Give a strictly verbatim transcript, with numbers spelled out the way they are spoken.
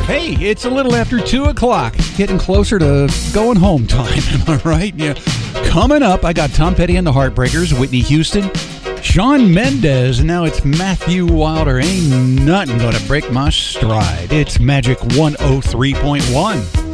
Hey, it's a little after two o'clock. Getting closer to going home time, am I right? Yeah. Coming up, I got Tom Petty and the Heartbreakers, Whitney Houston, Shawn Mendes, and now it's Matthew Wilder. Ain't nothing gonna break my stride. It's Magic one oh three point one.